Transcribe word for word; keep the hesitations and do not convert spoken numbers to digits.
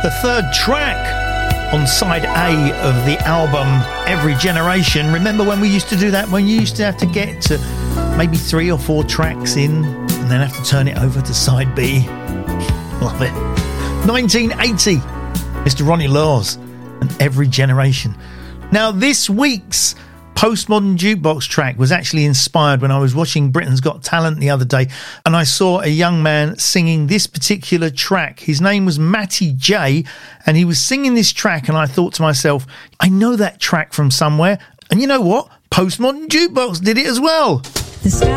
the third track on side A of the album Every Generation. Remember when we used to do that? When you used to have to get to maybe three or four tracks in and then have to turn it over to side B. Love it. nineteen eighty, Mister Ronnie Laws and Every Generation. Now, this week's Postmodern Jukebox track was actually inspired when I was watching Britain's Got Talent the other day, and I saw a young man singing this particular track. His name was Matty J, and he was singing this track, and I thought to myself, I know that track from somewhere. And you know what? Postmodern Jukebox did it as well. The sky